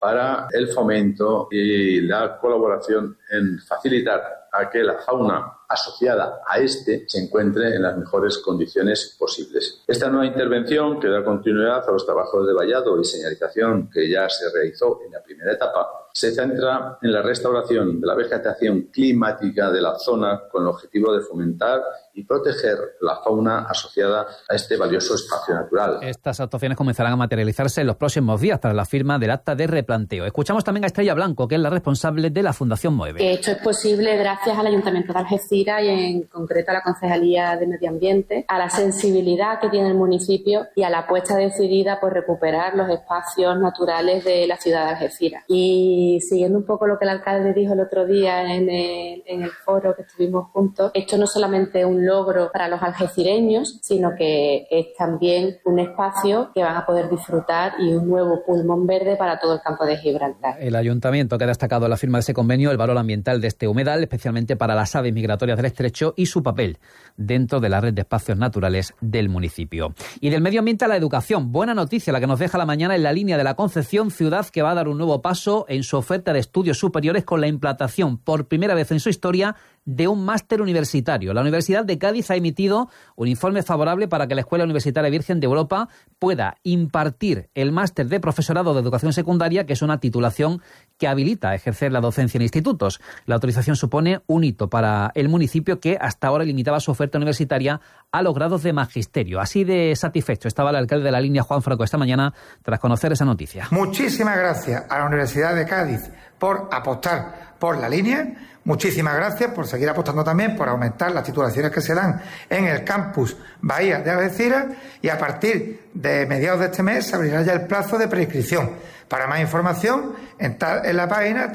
para el fomento y la colaboración en facilitar a que la fauna asociada a este se encuentre en las mejores condiciones posibles. Esta nueva intervención, que da continuidad a los trabajos de vallado y señalización que ya se realizó en la primera etapa, se centra en la restauración de la vegetación climática de la zona con el objetivo de fomentar y proteger la fauna asociada a este valioso espacio natural. Estas actuaciones comenzarán a materializarse en los próximos días tras la firma del acta de replanteo. Escuchamos también a Estrella Blanco, que es la responsable de la Fundación Mueve. Esto es posible gracias al Ayuntamiento de Algeciras y en concreto a la Concejalía de Medio Ambiente, a la sensibilidad que tiene el municipio y a la apuesta decidida por recuperar los espacios naturales de la ciudad de Algeciras. Y siguiendo un poco lo que el alcalde dijo el otro día en el foro que estuvimos juntos, esto no solamente es un logro para los algecireños, sino que es también un espacio que van a poder disfrutar y un nuevo pulmón verde para todo el campo de Gibraltar. El ayuntamiento que ha destacado en la firma de ese convenio el valor ambiental de este humedal, especialmente para las aves migratorias del estrecho y su papel dentro de la red de espacios naturales del municipio. Y del medio ambiente a la educación. Buena noticia la que nos deja la mañana en la línea de la Concepción, ciudad que va a dar un nuevo paso en su oferta de estudios superiores con la implantación por primera vez en su historia de un máster universitario. La Universidad de Cádiz ha emitido un informe favorable para que la Escuela Universitaria Virgen de Europa pueda impartir el máster de profesorado de educación secundaria, que es una titulación que habilita a ejercer la docencia en institutos. La autorización supone un hito para el municipio que hasta ahora limitaba su oferta universitaria a los grados de magisterio. Así de satisfecho estaba el alcalde de la línea, Juan Franco, esta mañana tras conocer esa noticia. Muchísimas gracias a la Universidad de Cádiz por apostar por la línea. Muchísimas gracias por seguir apostando también por aumentar las titulaciones que se dan en el campus Bahía de Algeciras, y a partir de mediados de este mes se abrirá ya el plazo de prescripción. Para más información, entrar en la página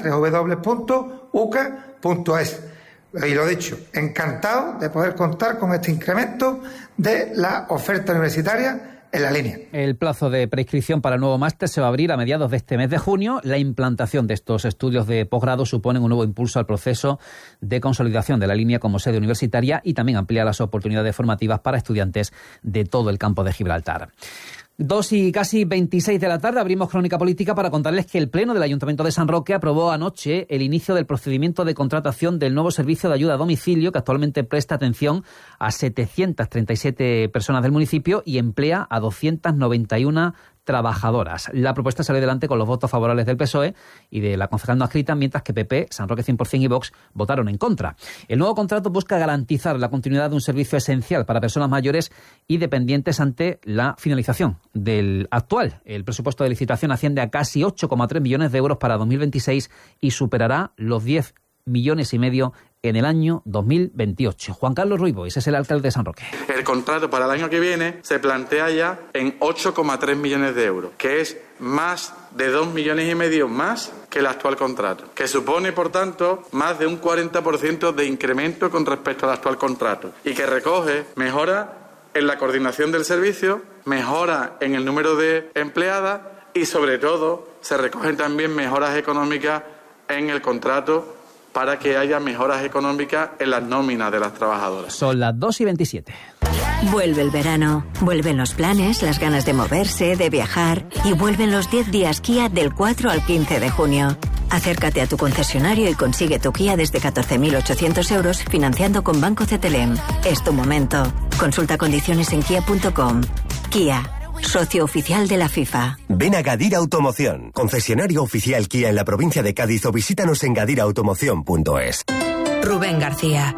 www.uca.es. Y lo dicho, encantado de poder contar con este incremento de la oferta universitaria en la línea. El plazo de prescripción para el nuevo máster se va a abrir a mediados de este mes de junio. La implantación de estos estudios de posgrado supone un nuevo impulso al proceso de consolidación de la línea como sede universitaria y también amplía las oportunidades formativas para estudiantes de todo el campo de Gibraltar. 2:26 de la tarde, abrimos Crónica Política para contarles que el Pleno del Ayuntamiento de San Roque aprobó anoche el inicio del procedimiento de contratación del nuevo servicio de ayuda a domicilio que actualmente presta atención a 737 personas del municipio y emplea a 291 trabajadoras. La propuesta salió adelante con los votos favorables del PSOE y de la concejal no adscrita, mientras que PP, San Roque 100% y Vox votaron en contra. El nuevo contrato busca garantizar la continuidad de un servicio esencial para personas mayores y dependientes ante la finalización del actual. El presupuesto de licitación asciende a casi 8,3 millones de euros para 2026 y superará los 10,5 millones en el año 2028. Juan Carlos Ruiz Boix es el alcalde de San Roque. El contrato para el año que viene se plantea ya en 8,3 millones de euros, que es más de 2,5 millones más que el actual contrato, que supone, por tanto, más de un 40% de incremento con respecto al actual contrato y que recoge mejora en la coordinación del servicio, mejora en el número de empleadas y, sobre todo, se recogen también mejoras económicas en el contrato para que haya mejoras económicas en las nóminas de las trabajadoras. Son las 2:27. Vuelve el verano, vuelven los planes, las ganas de moverse, de viajar y vuelven los 10 días Kia del 4 al 15 de junio. Acércate a tu concesionario y consigue tu Kia desde 14.800 euros financiando con Banco CTLM. Es tu momento. Consulta condiciones en kia.com. Kia. Socio oficial de la FIFA. Ven a Gadir Automoción, concesionario oficial Kia en la provincia de Cádiz, o visítanos en gadirautomoción.es. Rubén García.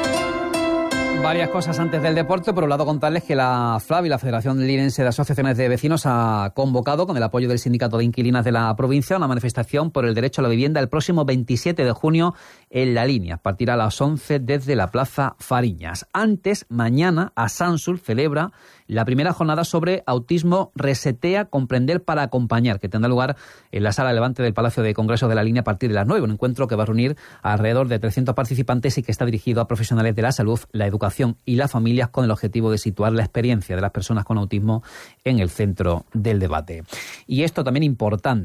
Varias cosas antes del deporte. Por un lado, contarles que la FLAVI, la Federación Linense de Asociaciones de Vecinos, ha convocado, con el apoyo del Sindicato de Inquilinas de la provincia, una manifestación por el derecho a la vivienda el próximo 27 de junio en La Línea. Partirá a las 11 desde la Plaza Fariñas. Antes, mañana, Asansul celebra la primera jornada sobre autismo Resetea, Comprender para Acompañar, que tendrá lugar en la Sala Levante del Palacio de Congresos de La Línea a partir de las 9. Un encuentro que va a reunir a alrededor de 300 participantes y que está dirigido a profesionales de la salud, la educación y las familias, con el objetivo de situar la experiencia de las personas con autismo en el centro del debate. Y esto también importante.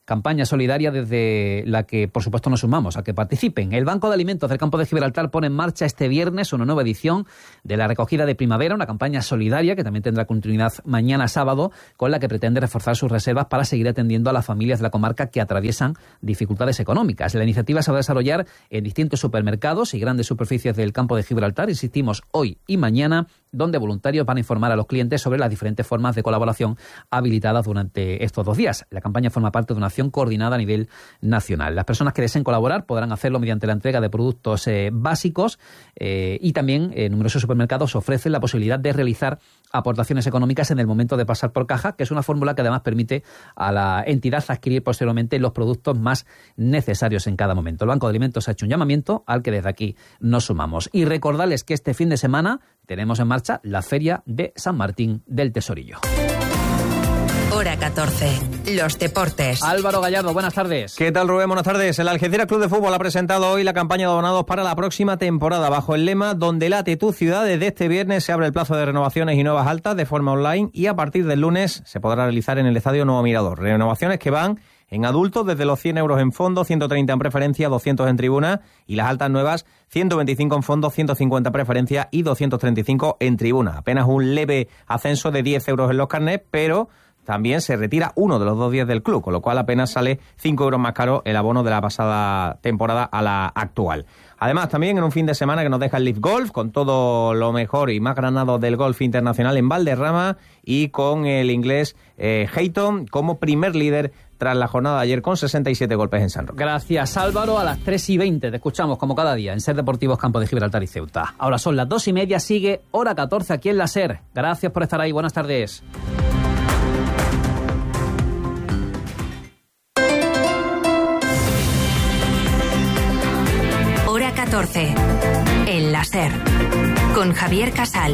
campaña solidaria desde la que, por supuesto, nos sumamos a que participen. El Banco de Alimentos del Campo de Gibraltar pone en marcha este viernes una nueva edición de la recogida de primavera, una campaña solidaria que también tendrá continuidad mañana sábado, con la que pretende reforzar sus reservas para seguir atendiendo a las familias de la comarca que atraviesan dificultades económicas. La iniciativa se va a desarrollar en distintos supermercados y grandes superficies del Campo de Gibraltar, insistimos, hoy y mañana, donde voluntarios van a informar a los clientes sobre las diferentes formas de colaboración habilitadas durante estos 2 días. La campaña forma parte de una acción coordinada a nivel nacional. Las personas que deseen colaborar podrán hacerlo mediante la entrega de productos básicos y también numerosos supermercados ofrecen la posibilidad de realizar aportaciones económicas en el momento de pasar por caja, que es una fórmula que además permite a la entidad adquirir posteriormente los productos más necesarios en cada momento. El Banco de Alimentos ha hecho un llamamiento al que desde aquí nos sumamos. Y recordarles que este fin de semana tenemos en marcha la Feria de San Martín del Tesorillo. Hora 14. Los deportes. Álvaro Gallardo, buenas tardes. ¿Qué tal, Rubén? Buenas tardes. El Algeciras Club de Fútbol ha presentado hoy la campaña de abonados para la próxima temporada bajo el lema "Donde late tu ciudad". Desde este viernes se abre el plazo de renovaciones y nuevas altas de forma online y a partir del lunes se podrá realizar en el Estadio Nuevo Mirador. Renovaciones que van en adultos desde los 100 euros en fondo, 130 en preferencia, 200 en tribuna, y las altas nuevas 125 en fondo, 150 en preferencia y 235 en tribuna. Apenas un leve ascenso de 10 euros en los carnets, pero también se retira uno de los 2 días del club, con lo cual apenas sale 5 euros más caro el abono de la pasada temporada a la actual. Además, también en un fin de semana que nos deja el Live Golf, con todo lo mejor y más granado del golf internacional en Valderrama y con el inglés Hayton como primer líder tras la jornada de ayer con 67 golpes en San Roque. Gracias, Álvaro. A las 3:20 te escuchamos como cada día en SER Deportivos Campo de Gibraltar y Ceuta. Ahora son las 2:30, sigue Hora 14 aquí en la SER. Gracias por estar ahí, buenas tardes. Hora 14. En la SER. Con Javier Casal.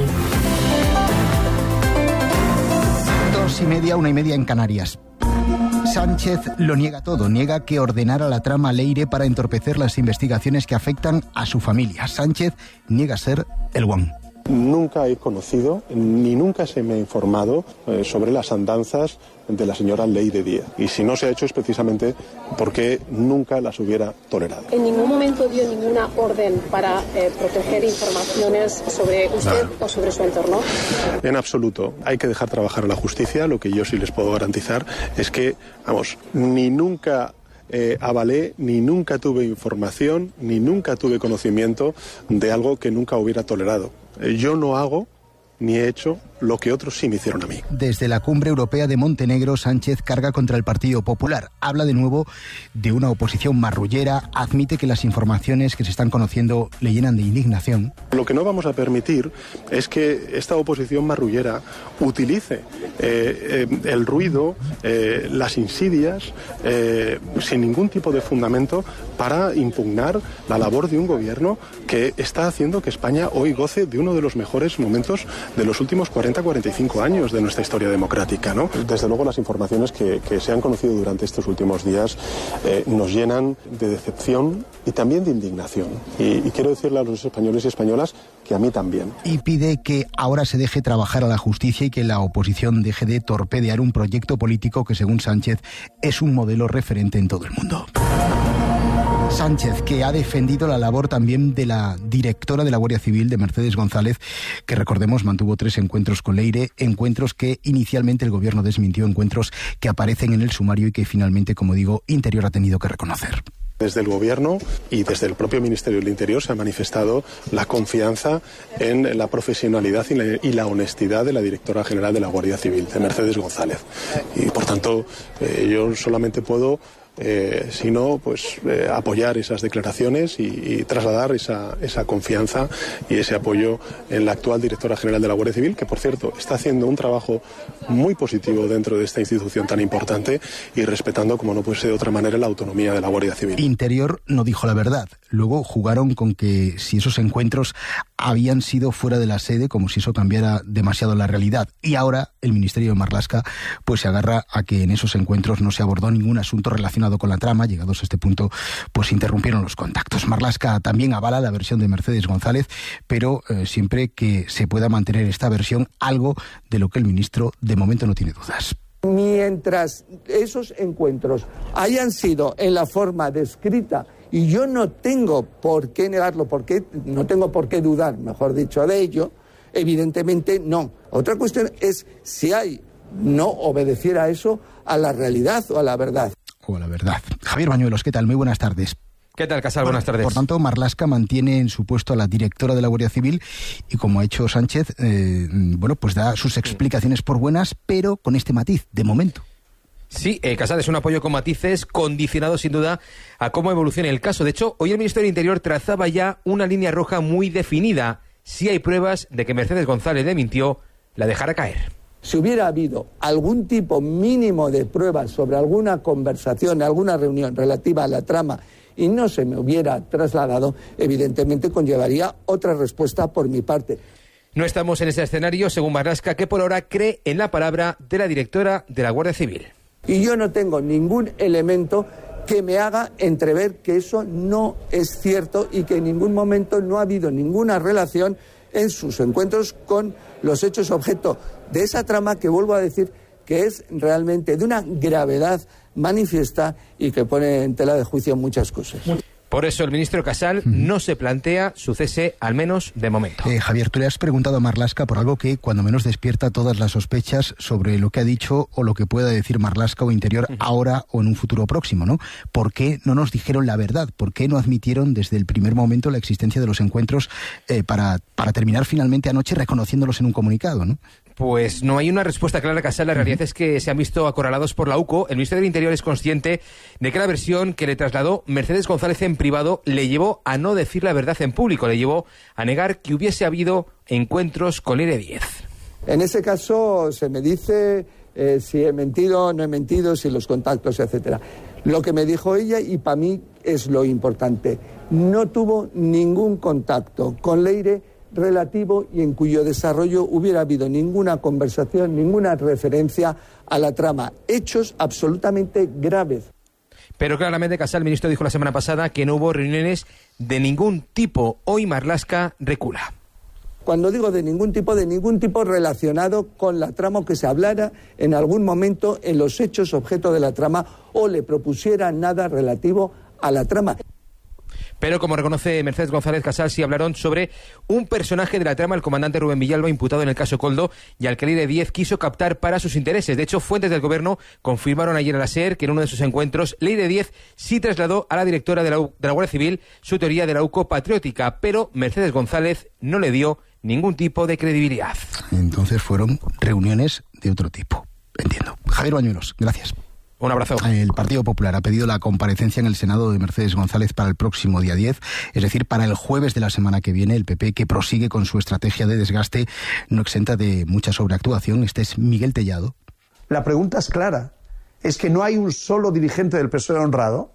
2:30, 1:30 en Canarias. Sánchez lo niega todo, niega que ordenara la trama Leire para entorpecer las investigaciones que afectan a su familia. Sánchez niega ser el guan. Nunca he conocido, ni nunca se me ha informado sobre las andanzas de la señora Leire Díaz. Y si no se ha hecho es precisamente porque nunca las hubiera tolerado. ¿En ningún momento dio ninguna orden para proteger informaciones sobre usted o sobre su entorno? En absoluto. Hay que dejar trabajar a la justicia. Lo que yo sí les puedo garantizar es que, ni nunca avalé, ni nunca tuve información, ni nunca tuve conocimiento de algo que nunca hubiera tolerado. Yo no hago ni he hecho lo que otros sí me hicieron a mí. Desde la Cumbre Europea de Montenegro, Sánchez carga contra el Partido Popular. Habla de nuevo de una oposición marrullera, admite que las informaciones que se están conociendo le llenan de indignación. Lo que no vamos a permitir es que esta oposición marrullera utilice el ruido, las insidias, sin ningún tipo de fundamento para impugnar la labor de un gobierno que está haciendo que España hoy goce de uno de los mejores momentos de los últimos 40-45 años de nuestra historia democrática, ¿no? Desde luego las informaciones que se han conocido durante estos últimos días nos llenan de decepción y también de indignación. Y quiero decirle a los españoles y españolas que a mí también. Y pide que ahora se deje trabajar a la justicia y que la oposición deje de torpedear un proyecto político que, según Sánchez, es un modelo referente en todo el mundo. Sánchez, que ha defendido la labor también de la directora de la Guardia Civil, de Mercedes González, que recordemos mantuvo 3 encuentros con Leire, encuentros que inicialmente el gobierno desmintió, encuentros que aparecen en el sumario y que finalmente, como digo, Interior ha tenido que reconocer. Desde el Gobierno y desde el propio Ministerio del Interior se ha manifestado la confianza en la profesionalidad y la honestidad de la directora general de la Guardia Civil, de Mercedes González. Y por tanto, yo solamente puedo sino apoyar esas declaraciones y trasladar esa confianza y ese apoyo en la actual directora general de la Guardia Civil, que por cierto está haciendo un trabajo muy positivo dentro de esta institución tan importante y respetando, como no puede ser de otra manera, la autonomía de la Guardia Civil. Interior no dijo la verdad. Luego jugaron con que si esos encuentros habían sido fuera de la sede, como si eso cambiara demasiado la realidad. Y ahora el Ministerio de Marlaska se agarra a que en esos encuentros no se abordó ningún asunto relacionado con la trama. Llegados a este punto, se interrumpieron los contactos. Marlaska también avala la versión de Mercedes González, pero siempre que se pueda mantener esta versión, algo de lo que el ministro de momento no tiene dudas. Mientras esos encuentros hayan sido en la forma descrita, y yo no tengo por qué negarlo, no tengo por qué dudar, mejor dicho, de ello, evidentemente no. Otra cuestión es si no obedeciera eso a la realidad o a la verdad. O a la verdad. Javier Bañuelos, ¿qué tal? Muy buenas tardes. ¿Qué tal, Casal? Buenas tardes. Por tanto, Marlaska mantiene en su puesto a la directora de la Guardia Civil y, como ha hecho Sánchez, pues da sus explicaciones por buenas, pero con este matiz, de momento. Sí, Casal, es un apoyo con matices, condicionado sin duda a cómo evolucione el caso. De hecho, hoy el Ministerio del Interior trazaba ya una línea roja muy definida. Si hay pruebas de que Mercedes González le mintió, la dejará caer. Si hubiera habido algún tipo mínimo de pruebas sobre alguna conversación, alguna reunión relativa a la trama y no se me hubiera trasladado, evidentemente conllevaría otra respuesta por mi parte. No estamos en ese escenario, según Marlaska, que por ahora cree en la palabra de la directora de la Guardia Civil. Y yo no tengo ningún elemento que me haga entrever que eso no es cierto y que en ningún momento no ha habido ninguna relación en sus encuentros con los hechos objeto de esa trama que, vuelvo a decir, que es realmente de una gravedad manifiesta y que pone en tela de juicio muchas cosas. Por eso el ministro Casal no se plantea su cese, al menos de momento. Javier, tú le has preguntado a Marlaska por algo que cuando menos despierta todas las sospechas sobre lo que ha dicho o lo que pueda decir Marlaska o Interior ahora o en un futuro próximo, ¿no? ¿Por qué no nos dijeron la verdad? ¿Por qué no admitieron desde el primer momento la existencia de los encuentros para terminar finalmente anoche reconociéndolos en un comunicado, ¿no? Pues no hay una respuesta clara, Casal. La realidad es que se han visto acorralados por la UCO. El Ministerio del Interior es consciente de que la versión que le trasladó Mercedes González en privado le llevó a no decir la verdad en público, le llevó a negar que hubiese habido encuentros con Leire Díez. En ese caso se me dice si he mentido, no he mentido, si los contactos, etcétera. Lo que me dijo ella, y para mí es lo importante, no tuvo ningún contacto con Leire relativo y en cuyo desarrollo hubiera habido ninguna conversación, ninguna referencia a la trama. Hechos absolutamente graves. Pero claramente, Casal, el ministro dijo la semana pasada que no hubo reuniones de ningún tipo. Hoy Marlaska recula. Cuando digo de ningún tipo relacionado con la trama, o que se hablara en algún momento en los hechos objeto de la trama o le propusiera nada relativo a la trama. Pero como reconoce Mercedes González, Casal, sí hablaron sobre un personaje de la trama, el comandante Rubén Villalba, imputado en el caso Koldo, y al que Leire Díez quiso captar para sus intereses. De hecho, fuentes del gobierno confirmaron ayer a la SER que en uno de sus encuentros Leire Díez sí trasladó a la directora de la Guardia Civil su teoría de la UCO patriótica, pero Mercedes González no le dio ningún tipo de credibilidad. Entonces fueron reuniones de otro tipo. Entiendo. Javier Bañuelos, gracias. Un abrazo. El Partido Popular ha pedido la comparecencia en el Senado de Mercedes González para el próximo día 10, es decir, para el jueves de la semana que viene. El PP, que prosigue con su estrategia de desgaste, no exenta de mucha sobreactuación. Este es Miguel Tellado. La pregunta es clara. ¿Es que no hay un solo dirigente del PSOE honrado?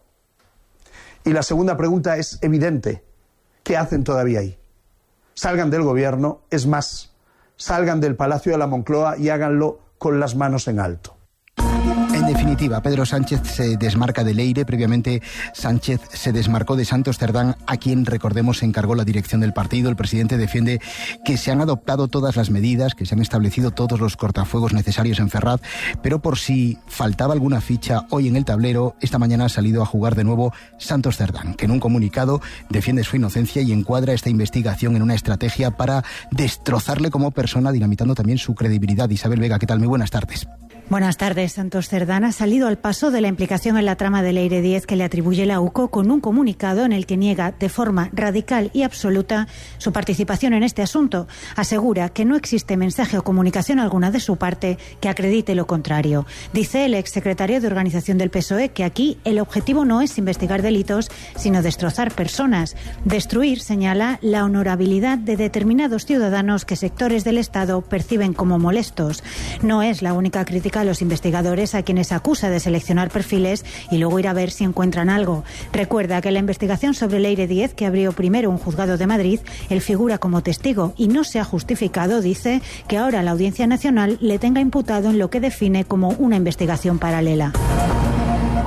Y la segunda pregunta es evidente. ¿Qué hacen todavía ahí? Salgan del gobierno, es más, salgan del Palacio de la Moncloa y háganlo con las manos en alto. En definitiva, Pedro Sánchez se desmarca de Leire. Previamente, Sánchez se desmarcó de Santos Cerdán, a quien, recordemos, se encargó la dirección del partido. El presidente defiende que se han adoptado todas las medidas, que se han establecido todos los cortafuegos necesarios en Ferraz, pero por si faltaba alguna ficha hoy en el tablero, esta mañana ha salido a jugar de nuevo Santos Cerdán, que en un comunicado defiende su inocencia y encuadra esta investigación en una estrategia para destrozarle como persona, dinamitando también su credibilidad. Isabel Vega, ¿qué tal? Muy buenas tardes. Buenas tardes. Santos Cerdán ha salido al paso de la implicación en la trama de Leire Díez que le atribuye la UCO con un comunicado en el que niega de forma radical y absoluta su participación en este asunto. Asegura que no existe mensaje o comunicación alguna de su parte que acredite lo contrario. Dice el exsecretario de Organización del PSOE que aquí el objetivo no es investigar delitos, sino destrozar personas. Destruir, señala, la honorabilidad de determinados ciudadanos que sectores del Estado perciben como molestos. No es la única crítica a los investigadores a quienes acusa de seleccionar perfiles y luego ir a ver si encuentran algo. Recuerda que la investigación sobre Leire Díez, que abrió primero un juzgado de Madrid, él figura como testigo y no se ha justificado, dice, que ahora la Audiencia Nacional le tenga imputado en lo que define como una investigación paralela.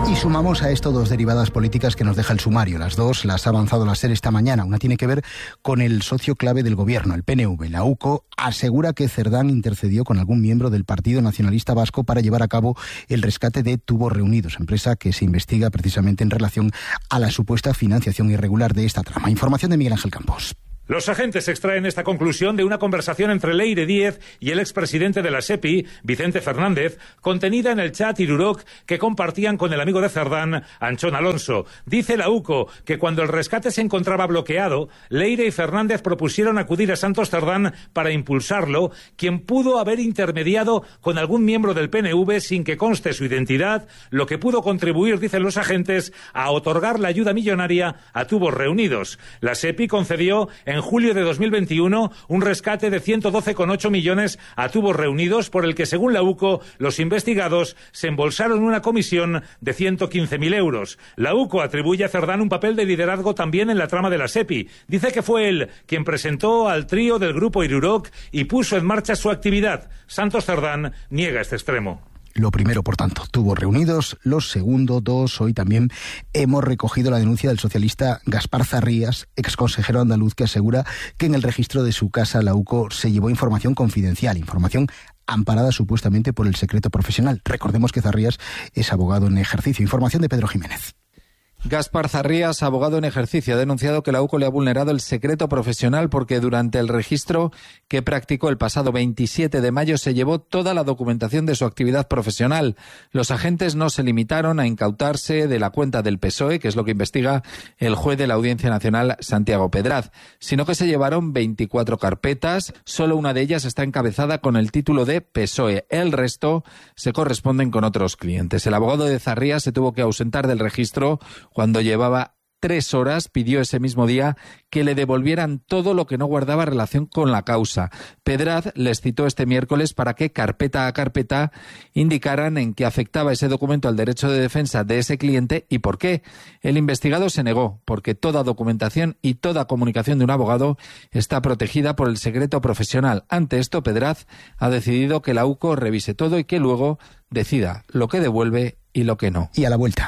Y sumamos a esto dos derivadas políticas que nos deja el sumario. Las dos las ha avanzado la SER esta mañana. Una tiene que ver con el socio clave del gobierno, el PNV. La UCO asegura que Cerdán intercedió con algún miembro del Partido Nacionalista Vasco para llevar a cabo el rescate de Tubos Reunidos, empresa que se investiga precisamente en relación a la supuesta financiación irregular de esta trama. Información de Miguel Ángel Campos. Los agentes extraen esta conclusión de una conversación entre Leire Díez y el expresidente de la SEPI, Vicente Fernández, contenida en el chat Irurok que compartían con el amigo de Cerdán, Anchón Alonso. Dice la UCO que cuando el rescate se encontraba bloqueado, Leire y Fernández propusieron acudir a Santos Cerdán para impulsarlo, quien pudo haber intermediado con algún miembro del PNV sin que conste su identidad, lo que pudo contribuir, dicen los agentes, a otorgar la ayuda millonaria a Tubos Reunidos. La SEPI concedió en julio de 2021 un rescate de 112,8 millones a Tubos Reunidos, por el que, según la UCO, los investigados se embolsaron una comisión de 115.000 euros. La UCO atribuye a Cerdán un papel de liderazgo también en la trama de la SEPI. Dice que fue él quien presentó al trío del grupo Irurok y puso en marcha su actividad. Santos Cerdán niega este extremo. Lo primero, por tanto, Tubos Reunidos. Lo segundo, hoy también hemos recogido la denuncia del socialista Gaspar Zarrías, exconsejero andaluz, que asegura que en el registro de su casa la UCO se llevó información confidencial, información amparada supuestamente por el secreto profesional. Recordemos que Zarrías es abogado en ejercicio. Información de Pedro Jiménez. Gaspar Zarrías, abogado en ejercicio, ha denunciado que la UCO le ha vulnerado el secreto profesional porque durante el registro que practicó el pasado 27 de mayo se llevó toda la documentación de su actividad profesional. Los agentes no se limitaron a incautarse de la cuenta del PSOE, que es lo que investiga el juez de la Audiencia Nacional, Santiago Pedraz, sino que se llevaron 24 carpetas. Solo una de ellas está encabezada con el título de PSOE. El resto se corresponden con otros clientes. El abogado de Zarrías se tuvo que ausentar del registro cuando llevaba 3 horas. Pidió ese mismo día que le devolvieran todo lo que no guardaba relación con la causa. Pedraz les citó este miércoles para que carpeta a carpeta indicaran en qué afectaba ese documento al derecho de defensa de ese cliente y por qué. El investigado se negó, porque toda documentación y toda comunicación de un abogado está protegida por el secreto profesional. Ante esto, Pedraz ha decidido que la UCO revise todo y que luego decida lo que devuelve y lo que no. Y a la vuelta.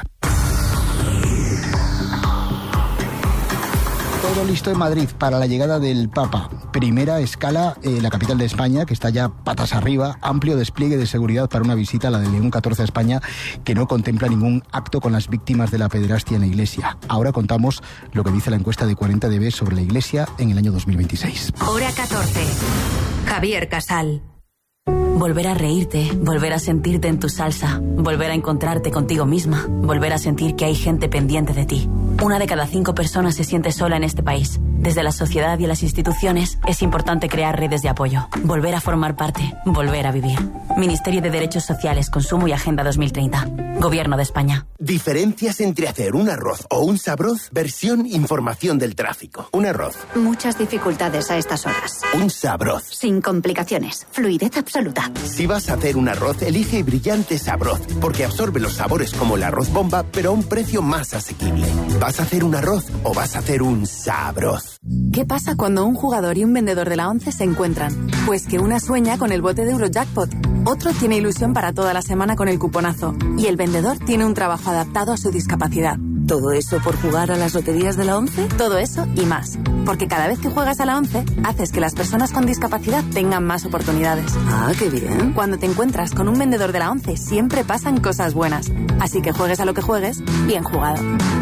Todo listo en Madrid para la llegada del Papa. Primera escala, la capital de España, que está ya patas arriba. Amplio despliegue de seguridad para una visita a la de León XIV a España, que no contempla ningún acto con las víctimas de la pederastia en la Iglesia. Ahora contamos lo que dice la encuesta de 40DB sobre la Iglesia en el año 2026. Hora 14. Javier Casal. Volver a reírte, volver a sentirte en tu salsa, volver a encontrarte contigo misma, volver a sentir que hay gente pendiente de ti. 1 de cada 5 personas se siente sola en este país. Desde la sociedad y las instituciones es importante crear redes de apoyo, volver a formar parte, volver a vivir. Ministerio de Derechos Sociales, Consumo y Agenda 2030. Gobierno de España. Diferencias entre hacer un arroz o un sabroz, versión información del tráfico. Un arroz. Muchas dificultades a estas horas. Un sabroz. Sin complicaciones. Fluidez absoluta. Si vas a hacer un arroz, elige Brillante Sabroz, porque absorbe los sabores como el arroz bomba, pero a un precio más asequible. ¿Vas a hacer un arroz o vas a hacer un sabroz? ¿Qué pasa cuando un jugador y un vendedor de la 11 se encuentran? Pues que una sueña con el bote de Eurojackpot, otro tiene ilusión para toda la semana con el cuponazo y el vendedor tiene un trabajo adaptado a su discapacidad. ¿Todo eso por jugar a las loterías de la 11? Todo eso y más. Porque cada vez que juegas a la 11, haces que las personas con discapacidad tengan más oportunidades. Ah, qué bien. Cuando te encuentras con un vendedor de la 11, siempre pasan cosas buenas. Así que juegues a lo que juegues, bien jugado.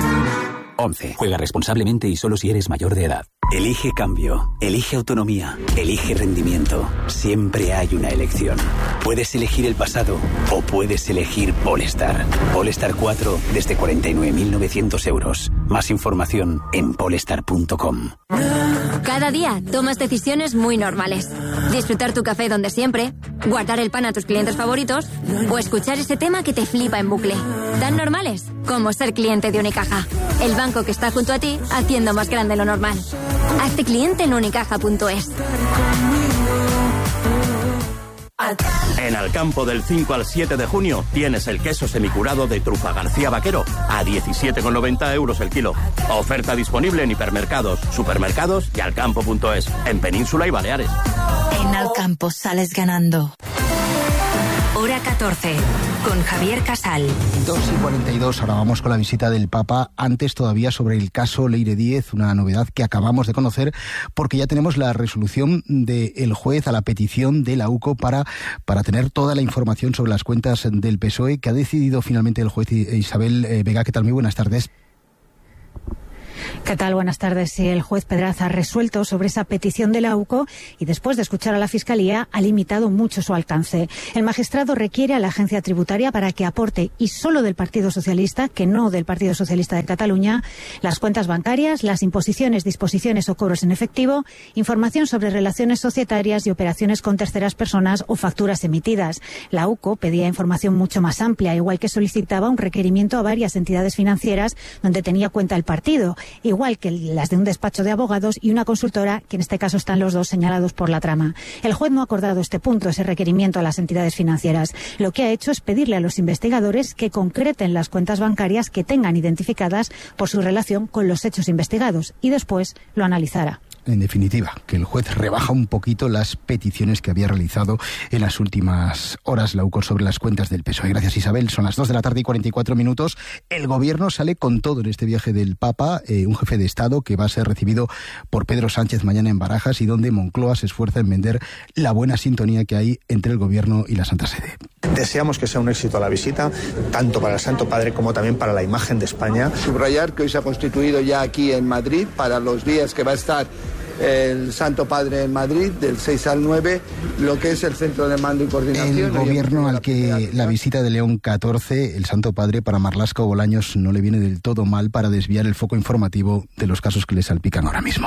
11. Juega responsablemente y solo si eres mayor de edad. Elige cambio, elige autonomía, elige rendimiento. Siempre hay una elección. Puedes elegir el pasado o puedes elegir Polestar. Polestar 4 desde 49.900 euros. Más información en polestar.com. Cada día tomas decisiones muy normales. Disfrutar tu café donde siempre, guardar el pan a tus clientes favoritos o escuchar ese tema que te flipa en bucle. Tan normales como ser cliente de Unicaja. El banco que está junto a ti haciendo más grande lo normal. Hazte cliente en unicaja.es. En Alcampo del 5 al 7 de junio tienes el queso semicurado de Trufa García Vaquero a 17,90 euros el kilo. Oferta disponible en hipermercados, supermercados y alcampo.es, en Península y Baleares. En Alcampo sales ganando. Hora 14, con Javier Casal. 2:42, ahora vamos con la visita del Papa. Antes todavía sobre el caso Leire Díez, una novedad que acabamos de conocer porque ya tenemos la resolución del juez a la petición de la UCO para tener toda la información sobre las cuentas del PSOE, que ha decidido finalmente el juez. Isabel Vega, ¿qué tal? Muy buenas tardes. ¿Qué tal? Buenas tardes. Sí, el juez Pedraza ha resuelto sobre esa petición de la UCO y después de escuchar a la Fiscalía ha limitado mucho su alcance. El magistrado requiere a la agencia tributaria para que aporte, y solo del Partido Socialista, que no del Partido Socialista de Cataluña, las cuentas bancarias, las imposiciones, disposiciones o cobros en efectivo, información sobre relaciones societarias y operaciones con terceras personas o facturas emitidas. La UCO pedía información mucho más amplia, igual que solicitaba un requerimiento a varias entidades financieras donde tenía cuenta el partido, igual que las de un despacho de abogados y una consultora, que en este caso están los dos señalados por la trama. El juez no ha acordado este punto, ese requerimiento a las entidades financieras. Lo que ha hecho es pedirle a los investigadores que concreten las cuentas bancarias que tengan identificadas por su relación con los hechos investigados y después lo analizará. En definitiva, que el juez rebaja un poquito las peticiones que había realizado en las últimas horas la UCO sobre las cuentas del PSOE. Gracias, Isabel. Son las 2:44 p.m. El gobierno sale con todo en este viaje del Papa, un jefe de Estado que va a ser recibido por Pedro Sánchez mañana en Barajas y donde Moncloa se esfuerza en vender la buena sintonía que hay entre el gobierno y la Santa Sede. Deseamos que sea un éxito la visita, tanto para el Santo Padre como también para la imagen de España. Subrayar que hoy se ha constituido ya aquí en Madrid para los días que va a estar el Santo Padre en Madrid, del 6 al 9, lo que es el centro de mando y coordinación. El gobierno al que la visita de León XIV, el Santo Padre, para Marlaska o Bolaños no le viene del todo mal para desviar el foco informativo de los casos que le salpican ahora mismo.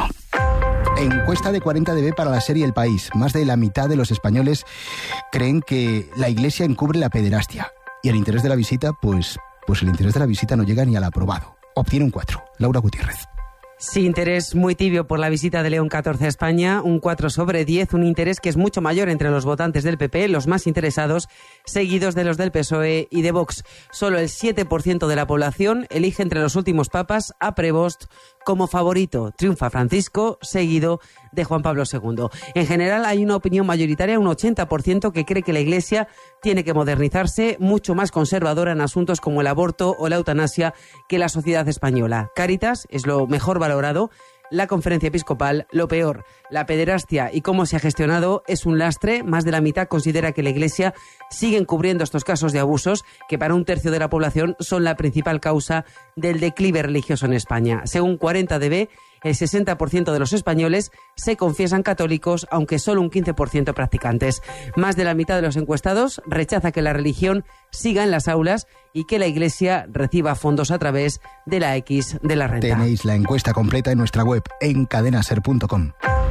Encuesta de 40dB para la serie El País. Más de la mitad de los españoles creen que la Iglesia encubre la pederastia. Y el interés de la visita, pues el interés de la visita no llega ni al aprobado. Obtiene un 4. Laura Gutiérrez. Sí, interés muy tibio por la visita de León XIV a España, un 4/10, un interés que es mucho mayor entre los votantes del PP, los más interesados, seguidos de los del PSOE y de Vox. Solo el 7% de la población elige entre los últimos papas a Prevost como favorito. Triunfa Francisco, seguido de Juan Pablo II. En general hay una opinión mayoritaria, un 80%, que cree que la Iglesia tiene que modernizarse, mucho más conservadora en asuntos como el aborto o la eutanasia que la sociedad española. Cáritas es lo mejor valorado, la Conferencia Episcopal lo peor. La pederastia y cómo se ha gestionado es un lastre. Más de la mitad considera que la Iglesia sigue encubriendo estos casos de abusos, que para un tercio de la población son la principal causa del declive religioso en España. Según 40dB, el 60% de los españoles se confiesan católicos, aunque solo un 15% practicantes. Más de la mitad de los encuestados rechaza que la religión siga en las aulas y que la Iglesia reciba fondos a través de la X de la renta. Tenéis la encuesta completa en nuestra web en cadenaser.com.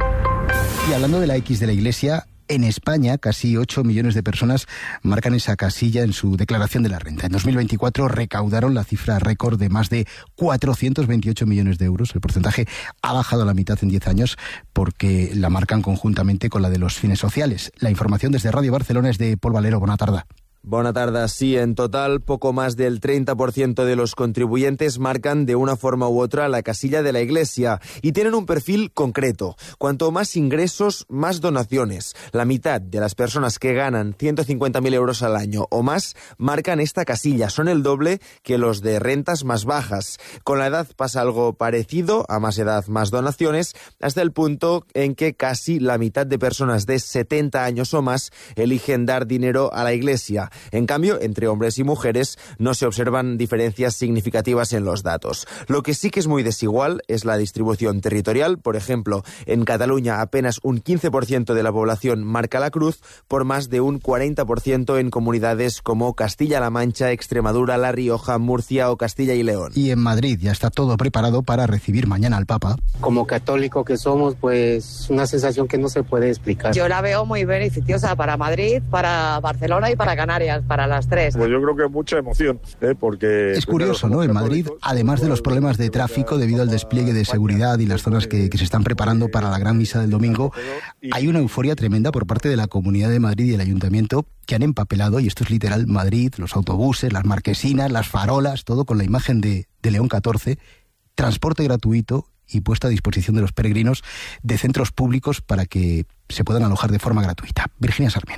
Y hablando de la X de la Iglesia, en España, casi 8 millones de personas marcan esa casilla en su declaración de la renta. En 2024 recaudaron la cifra récord de más de 428 millones de euros. El porcentaje ha bajado a la mitad en 10 años porque la marcan conjuntamente con la de los fines sociales. La información desde Radio Barcelona es de Pol Valero. Buena tarde. Buena tarde. Sí, en total, poco más del 30% de los contribuyentes marcan de una forma u otra la casilla de la Iglesia y tienen un perfil concreto. Cuanto más ingresos, más donaciones. La mitad de las personas que ganan 150.000 euros al año o más marcan esta casilla. Son el doble que los de rentas más bajas. Con la edad pasa algo parecido, a más edad más donaciones, hasta el punto en que casi la mitad de personas de 70 años o más eligen dar dinero a la Iglesia. En cambio, entre hombres y mujeres no se observan diferencias significativas en los datos. Lo que sí que es muy desigual es la distribución territorial. Por ejemplo, en Cataluña apenas un 15% de la población marca la cruz, por más de un 40% en comunidades como Castilla-La Mancha, Extremadura, La Rioja, Murcia o Castilla y León. Y en Madrid ya está todo preparado para recibir mañana al Papa. Como católico que somos, pues una sensación que no se puede explicar. Yo la veo muy beneficiosa para Madrid, para Barcelona y para Canarias. Para las tres. Pues yo creo que mucha emoción, porque... Es curioso, ¿no? En Madrid, además de los problemas de tráfico debido al despliegue de seguridad y las zonas que se están preparando para la gran misa del domingo, hay una euforia tremenda por parte de la Comunidad de Madrid y el Ayuntamiento que han empapelado, y esto es literal, Madrid, los autobuses, las marquesinas, las farolas, todo con la imagen de León XIV, transporte gratuito y puesta a disposición de los peregrinos de centros públicos para que se puedan alojar de forma gratuita. Virginia Sarmiento.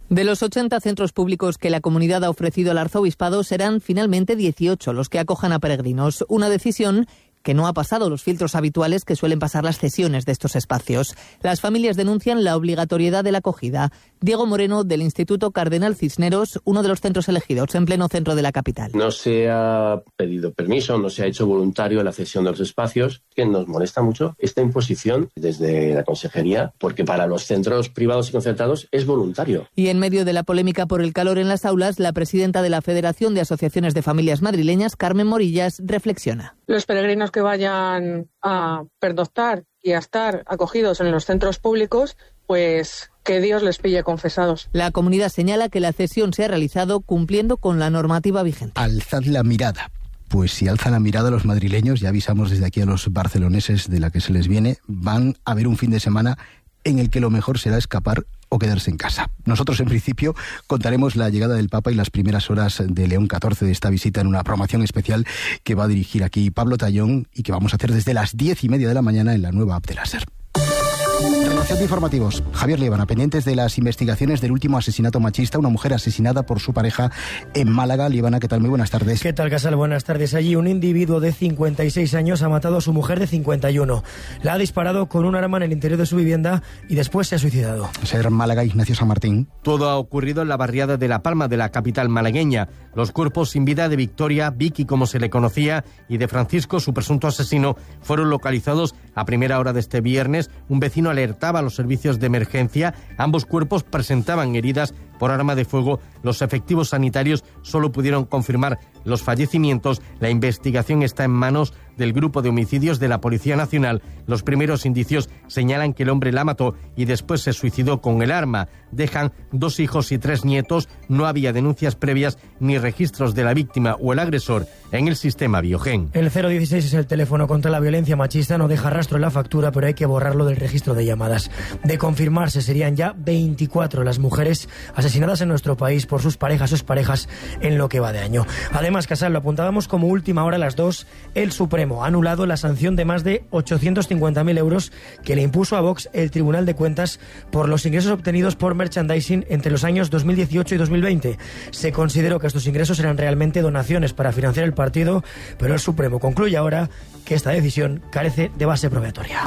De los 80 centros públicos que la comunidad ha ofrecido al arzobispado, serán finalmente 18 los que acojan a peregrinos. Una decisión que no ha pasado los filtros habituales que suelen pasar las cesiones de estos espacios. Las familias denuncian la obligatoriedad de la acogida. Diego Moreno, del Instituto Cardenal Cisneros, uno de los centros elegidos en pleno centro de la capital. No se ha pedido permiso, no se ha hecho voluntario la cesión de los espacios, que nos molesta mucho esta imposición desde la Consejería, porque para los centros privados y concertados es voluntario. Y en medio de la polémica por el calor en las aulas, la presidenta de la Federación de Asociaciones de Familias Madrileñas, Carmen Morillas, reflexiona. Los peregrinos que vayan a pernoctar y a estar acogidos en los centros públicos, pues que Dios les pille confesados. La comunidad señala que la cesión se ha realizado cumpliendo con la normativa vigente. Alzad la mirada. Pues si alzan la mirada los madrileños, ya avisamos desde aquí a los barceloneses de la que se les viene, van a ver un fin de semana en el que lo mejor será escapar o quedarse en casa. Nosotros, en principio, contaremos la llegada del Papa y las primeras horas de León XIV de esta visita en una programación especial que va a dirigir aquí Pablo Tallón y que vamos a hacer desde las 10:30 de la mañana en la nueva app de la SER. Relación de informativos. Javier Líbana, pendientes de las investigaciones del último asesinato machista, una mujer asesinada por su pareja en Málaga. Líbana, ¿qué tal? Muy buenas tardes. ¿Qué tal, Casal? Buenas tardes. Allí un individuo de 56 años ha matado a su mujer de 51. La ha disparado con un arma en el interior de su vivienda y después se ha suicidado. Ser Málaga, Ignacio San Martín. Todo ha ocurrido en la barriada de La Palma, de la capital malagueña. Los cuerpos sin vida de Victoria, Vicky como se le conocía, y de Francisco, su presunto asesino, fueron localizados a primera hora de este viernes. Un vecino alertaba a los servicios de emergencia. Ambos cuerpos presentaban heridas por arma de fuego. Los efectivos sanitarios solo pudieron confirmar los fallecimientos. La investigación está en manos del Grupo de Homicidios de la Policía Nacional. Los primeros indicios señalan que el hombre la mató y después se suicidó con el arma. Dejan 2 hijos y 3 nietos. No había denuncias previas ni registros de la víctima o el agresor en el sistema Biogen. El 016 es el teléfono contra la violencia machista. No deja rastro en la factura, pero hay que borrarlo del registro de llamadas. De confirmarse, serían ya 24 las mujeres asesinadas en nuestro país por sus parejas o exparejas en lo que va de año. Además, Casal, lo apuntábamos como última hora a las 2, el Supremo ha anulado la sanción de más de 850.000 euros que le impuso a Vox el Tribunal de Cuentas por los ingresos obtenidos por merchandising entre los años 2018 y 2020. Se consideró que estos ingresos eran realmente donaciones para financiar el partido, pero el Supremo concluye ahora que esta decisión carece de base probatoria.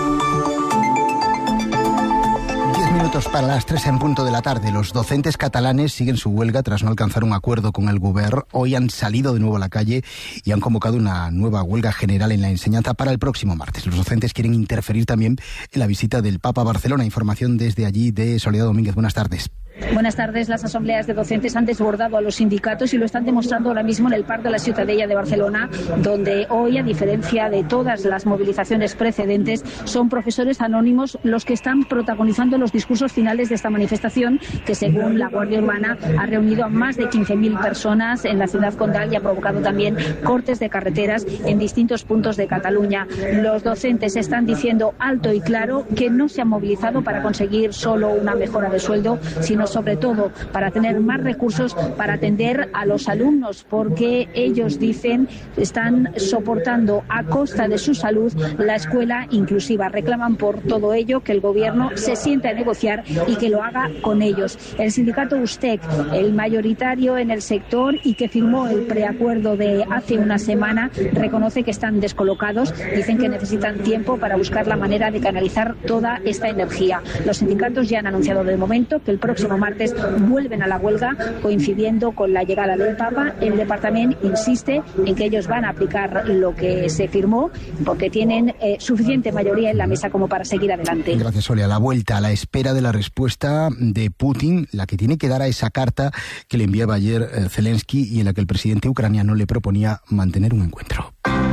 10 minutos para las 3 en punto de la tarde. Los docentes catalanes siguen su huelga tras no alcanzar un acuerdo con el Govern. Hoy han salido de nuevo a la calle y han convocado una nueva huelga general en la enseñanza para el próximo martes. Los docentes quieren interferir también en la visita del Papa a Barcelona. Información desde allí de Soledad Domínguez. Buenas tardes. Buenas tardes. Las asambleas de docentes han desbordado a los sindicatos y lo están demostrando ahora mismo en el Parc de la Ciutadella de Barcelona, donde hoy, a diferencia de todas las movilizaciones precedentes, son profesores anónimos los que están protagonizando los discursos finales de esta manifestación, que según la Guardia Urbana ha reunido a más de 15.000 personas en la ciudad condal y ha provocado también cortes de carreteras en distintos puntos de Cataluña. Los docentes están diciendo alto y claro que no se han movilizado para conseguir solo una mejora de sueldo, sino sobre todo para tener más recursos para atender a los alumnos, porque ellos dicen están soportando a costa de su salud la escuela inclusiva. Reclaman por todo ello que el gobierno se siente a negociar y que lo haga con ellos. El sindicato USTEC, el mayoritario en el sector y que firmó el preacuerdo de hace una semana, reconoce que están descolocados. Dicen que necesitan tiempo para buscar la manera de canalizar toda esta energía. Los sindicatos ya han anunciado de momento que el próximo martes vuelven a la huelga, coincidiendo con la llegada del Papa. El departamento insiste en que ellos van a aplicar lo que se firmó porque tienen suficiente mayoría en la mesa como para seguir adelante. Gracias, Sonia. A la vuelta, a la espera de la respuesta de Putin, la que tiene que dar a esa carta que le enviaba ayer Zelensky y en la que el presidente ucraniano le proponía mantener un encuentro.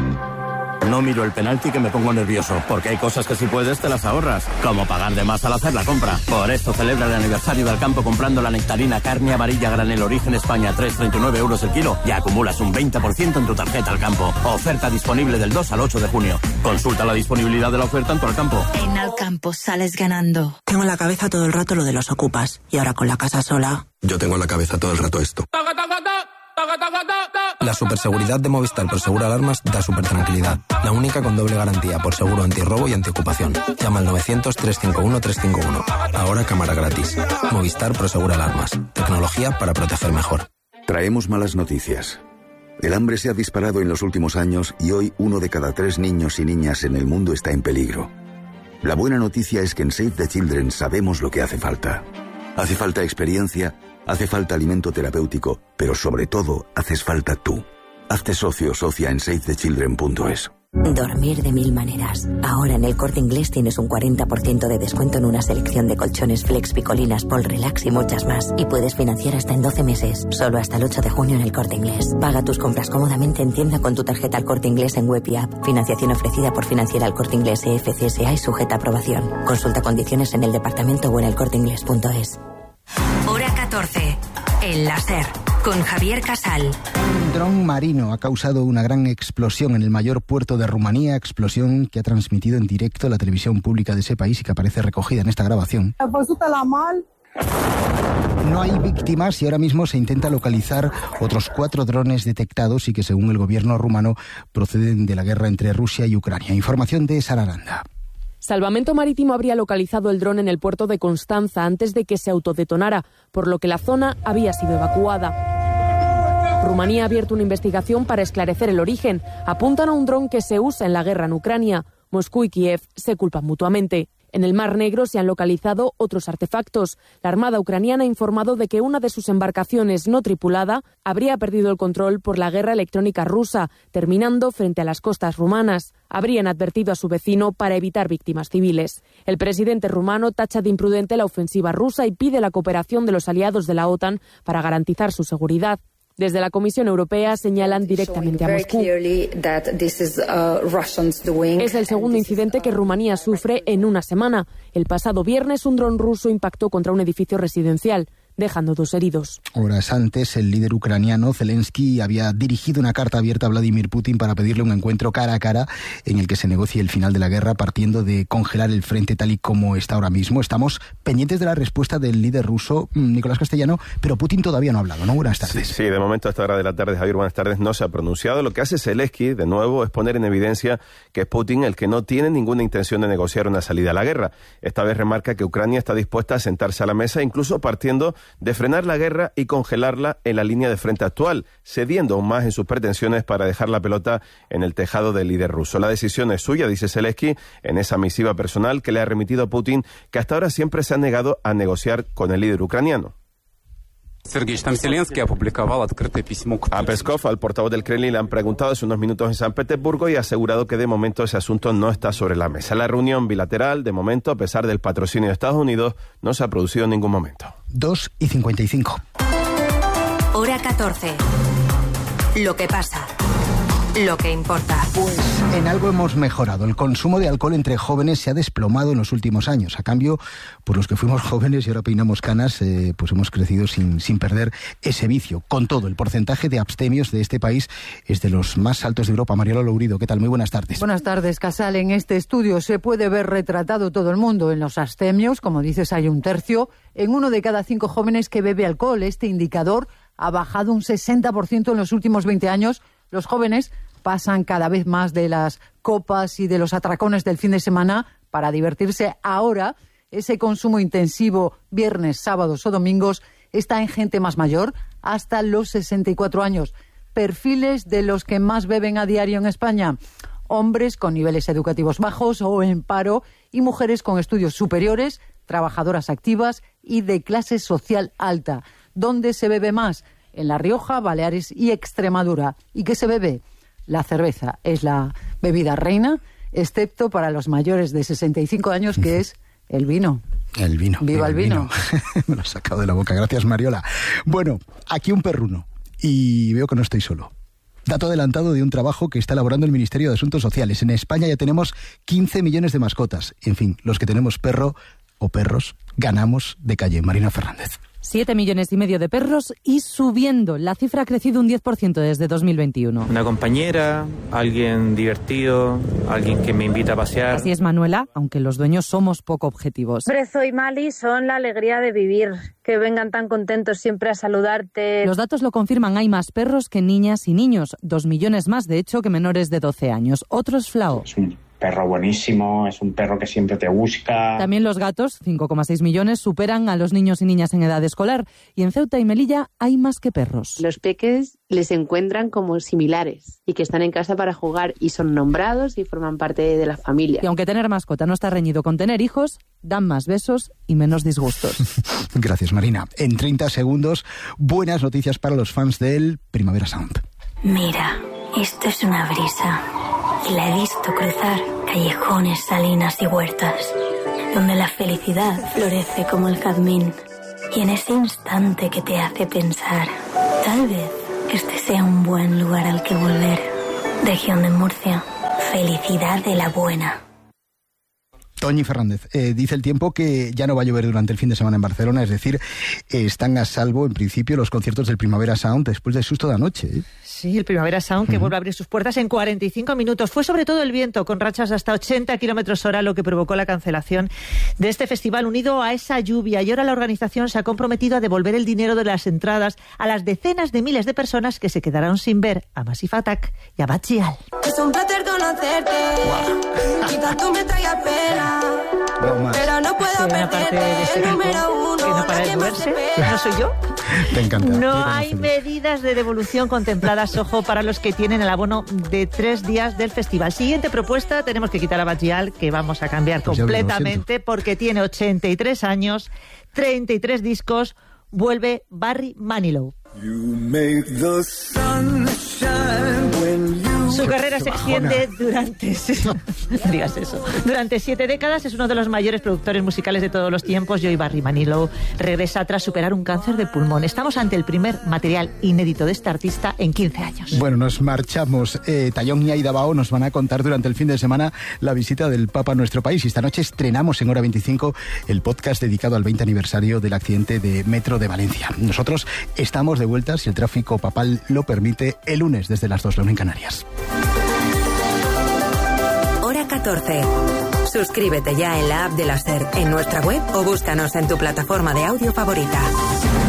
No miro el penalti que me pongo nervioso, porque hay cosas que si puedes te las ahorras, como pagar de más al hacer la compra. Por esto celebra el aniversario del campo comprando la nectarina carne amarilla granel origen España, 3,39 euros el kilo, y acumulas un 20% en tu tarjeta al campo. Oferta disponible del 2 al 8 de junio. Consulta la disponibilidad de la oferta en tu Alcampo. En Alcampo sales ganando. Tengo en la cabeza todo el rato lo de los ocupas, y ahora con la casa sola. Yo tengo en la cabeza todo el rato esto. La superseguridad de Movistar Prosegura Alarmas da supertranquilidad. La única con doble garantía por seguro antirrobo y antiocupación. Llama al 900-351-351. Ahora cámara gratis. Movistar Prosegura Alarmas. Tecnología para proteger mejor. Traemos malas noticias. El hambre se ha disparado en los últimos años y hoy 1 de cada 3 niños y niñas en el mundo está en peligro. La buena noticia es que en Save the Children sabemos lo que hace falta. Hace falta experiencia, hace falta alimento terapéutico, pero sobre todo, haces falta tú. Hazte socio o socia en savethechildren.es. Dormir de 1000 maneras. Ahora en El Corte Inglés tienes un 40% de descuento en una selección de colchones Flex, Picolinas, Pol Relax y muchas más. Y puedes financiar hasta en 12 meses. Solo hasta el 8 de junio en El Corte Inglés. Paga tus compras cómodamente en tienda con tu tarjeta El Corte Inglés en web y app. Financiación ofrecida por Financiera El Corte Inglés EFCSA y sujeta a aprobación. Consulta condiciones en el departamento o en elcorteinglés.es. Hora 14. El láser. Con Javier Casal. Un dron marino ha causado una gran explosión en el mayor puerto de Rumanía, explosión que ha transmitido en directo la televisión pública de ese país y que aparece recogida en esta grabación. No hay víctimas y ahora mismo se intenta localizar otros 4 drones detectados y que según el gobierno rumano proceden de la guerra entre Rusia y Ucrania. Información de Sara Aranda. Salvamento Marítimo habría localizado el dron en el puerto de Constanza antes de que se autodetonara, por lo que la zona había sido evacuada. Rumanía ha abierto una investigación para esclarecer el origen. Apuntan a un dron que se usa en la guerra en Ucrania. Moscú y Kiev se culpan mutuamente. En el Mar Negro se han localizado otros artefactos. La Armada ucraniana ha informado de que una de sus embarcaciones no tripulada habría perdido el control por la guerra electrónica rusa, terminando frente a las costas rumanas. Habrían advertido a su vecino para evitar víctimas civiles. El presidente rumano tacha de imprudente la ofensiva rusa y pide la cooperación de los aliados de la OTAN para garantizar su seguridad. Desde la Comisión Europea señalan directamente a Moscú. Es el segundo incidente que Rumanía sufre en una semana. El pasado viernes un dron ruso impactó contra un edificio residencial, dejando 2 heridos. Horas antes, el líder ucraniano Zelensky había dirigido una carta abierta a Vladimir Putin para pedirle un encuentro cara a cara en el que se negocie el final de la guerra, partiendo de congelar el frente tal y como está ahora mismo. Estamos pendientes de la respuesta del líder ruso, Nicolás Castellano, pero Putin todavía no ha hablado, ¿no? Buenas tardes. Sí, de momento a esta hora de la tarde, Javier, buenas tardes, no se ha pronunciado. Lo que hace Zelensky, de nuevo, es poner en evidencia que es Putin el que no tiene ninguna intención de negociar una salida a la guerra. Esta vez remarca que Ucrania está dispuesta a sentarse a la mesa, incluso partiendo de frenar la guerra y congelarla en la línea de frente actual, cediendo aún más en sus pretensiones para dejar la pelota en el tejado del líder ruso. La decisión es suya, dice Zelensky en esa misiva personal que le ha remitido a Putin, que hasta ahora siempre se ha negado a negociar con el líder ucraniano. A Peskov, al portavoz del Kremlin, le han preguntado hace unos minutos en San Petersburgo y ha asegurado que de momento ese asunto no está sobre la mesa. La reunión bilateral, de momento, a pesar del patrocinio de Estados Unidos, no se ha producido en ningún momento. 2:55. Hora 14. Lo que pasa. Lo que importa. Pues en algo hemos mejorado. El consumo de alcohol entre jóvenes se ha desplomado en los últimos años. A cambio, por los que fuimos jóvenes y ahora peinamos canas, pues hemos crecido sin perder ese vicio. Con todo, el porcentaje de abstemios de este país es de los más altos de Europa. Mariola Lourido, ¿qué tal? Muy buenas tardes. Buenas tardes, Casal. En este estudio se puede ver retratado todo el mundo. En los abstemios, como dices, hay 1/3. En 1 de cada 5 jóvenes que bebe alcohol. Este indicador ha bajado un 60% en los últimos 20 años. Los jóvenes pasan cada vez más de las copas y de los atracones del fin de semana para divertirse. Ahora, ese consumo intensivo viernes, sábados o domingos está en gente más mayor, hasta los 64 años. Perfiles de los que más beben a diario en España: hombres con niveles educativos bajos o en paro y mujeres con estudios superiores, trabajadoras activas y de clase social alta. ¿Dónde se bebe más? En La Rioja, Baleares y Extremadura. ¿Y qué se bebe? La cerveza es la bebida reina, excepto para los mayores de 65 años, que es el vino. El vino. ¡Viva el vino! Me lo has sacado de la boca. Gracias, Mariola. Bueno, aquí un perruno. Y veo que no estoy solo. Dato adelantado de un trabajo que está elaborando el Ministerio de Asuntos Sociales. En España ya tenemos 15 millones de mascotas. En fin, los que tenemos perro o perros ganamos de calle. Marina Fernández. 7,5 millones de perros y subiendo. La cifra ha crecido un 10% desde 2021. Una compañera, alguien divertido, alguien que me invita a pasear. Así es, Manuela, aunque los dueños somos poco objetivos. Brezo y Mali son la alegría de vivir. Que vengan tan contentos siempre a saludarte. Los datos lo confirman, hay más perros que niñas y niños. 2 millones más, de hecho, que menores de 12 años. Otro es Flao. Es un perro buenísimo, es un perro que siempre te busca. También los gatos, 5,6 millones, superan a los niños y niñas en edad escolar. Y en Ceuta y Melilla hay más que perros. Los peques les encuentran como similares y que están en casa para jugar y son nombrados y forman parte de la familia. Y aunque tener mascota no está reñido con tener hijos, dan más besos y menos disgustos. Gracias, Marina. En 30 segundos, buenas noticias para los fans del Primavera Sound. Mira, esto es una brisa. Y la he visto cruzar callejones, salinas y huertas, donde la felicidad florece como el jazmín. Y en ese instante que te hace pensar, tal vez este sea un buen lugar al que volver. Región de Murcia, felicidad de la buena. Toñi Fernández, dice el tiempo que ya no va a llover durante el fin de semana en Barcelona, es decir, están a salvo en principio los conciertos del Primavera Sound después del susto de anoche. Sí, el Primavera Sound que vuelve a abrir sus puertas en 45 minutos. Fue sobre todo el viento, con rachas hasta 80 kilómetros hora, lo que provocó la cancelación de este festival, unido a esa lluvia. Y ahora la organización se ha comprometido a devolver el dinero de las entradas a las decenas de miles de personas que se quedaron sin ver a Massive Attack y a Bad Gyal. Es un placer conocerte. Quizás tú me traigas pena. Pero no puedo perderte el número 1. Que no para de moverse, ¿no soy yo? Te encanta. No hay medidas de devolución contempladas, ojo, para los que tienen el abono de 3 días del festival. Siguiente propuesta, tenemos que quitar a Bad Gyal, que vamos a cambiar completamente, porque tiene 83 años, 33 discos, vuelve Barry Manilow. Su carrera se extiende durante... No digas eso. Durante 7 décadas es uno de los mayores productores musicales de todos los tiempos. Y hoy Barry Manilow regresa tras superar un cáncer de pulmón. Estamos ante el primer material inédito de este artista en 15 años. Bueno, nos marchamos. Tayón y Aida Bao nos van a contar durante el fin de semana la visita del Papa a nuestro país. Y esta noche estrenamos en Hora 25 el podcast dedicado al 20 aniversario del accidente de Metro de Valencia. Nosotros estamos de vuelta, si el tráfico papal lo permite, el lunes desde las 2, la 1 en Canarias. Hora 14. Suscríbete ya en la app de la SER, en nuestra web o búscanos en tu plataforma de audio favorita.